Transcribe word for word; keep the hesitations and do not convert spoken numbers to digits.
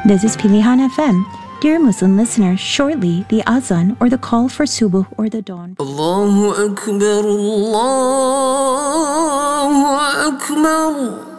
This is Pilihan F M. Dear Muslim listeners, shortly the azan or the call for subuh or the dawn. Allahu Akbar, Allahu Akbar.